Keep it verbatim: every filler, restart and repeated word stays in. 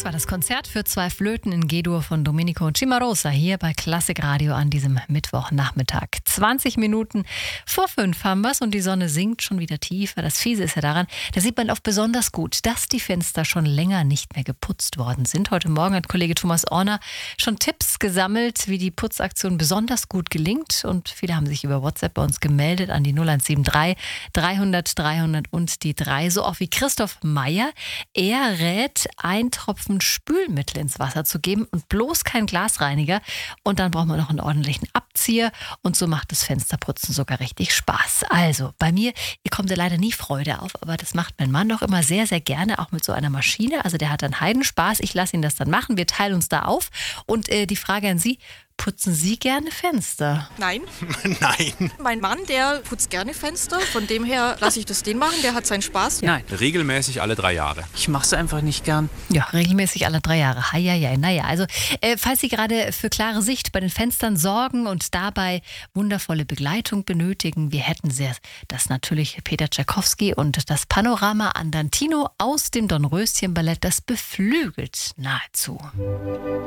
war das Konzert für zwei Flöten in G-Dur von Domenico Cimarosa hier bei Klassik Radio an diesem Mittwochnachmittag. zwanzig Minuten vor fünf haben wir's und die Sonne sinkt schon wieder tiefer. Das Fiese ist ja daran, da sieht man oft besonders gut, dass die Fenster schon länger nicht mehr geputzt worden sind. Heute Morgen hat Kollege Thomas Orner schon Tipps gesammelt, wie die Putzaktion besonders gut gelingt. Und viele haben sich über WhatsApp bei uns gemeldet an die null eins sieben drei dreihundert dreihundert und die drei. So auch wie Christoph Meyer. Er rät, ein Tropfen Spülmittel ins Wasser zu geben und bloß kein Glasreiniger. Und dann brauchen wir noch einen ordentlichen Abzieher. Und so macht das Fensterputzen sogar richtig Spaß. Also bei mir, ihr kommt ja leider nie Freude auf, aber das macht mein Mann doch immer sehr, sehr gerne, auch mit so einer Maschine. Also der hat dann Heidenspaß. Ich lasse ihn das dann machen. Wir teilen uns da auf. Und äh, die Frage an Sie: Putzen Sie gerne Fenster? Nein. Nein. Mein Mann, der putzt gerne Fenster. Von dem her lasse ich das den machen. Der hat seinen Spaß. Nein, Regelmäßig alle drei Jahre. ich mach's einfach nicht gern. Ja, regelmäßig alle drei Jahre. Heieiei. Naja, also äh, falls Sie gerade für klare Sicht bei den Fenstern sorgen und dabei wundervolle Begleitung benötigen, wir hätten sehr das natürlich Peter Tschaikowski und das Panorama Andantino aus dem Dornröschen-Ballett, das beflügelt nahezu.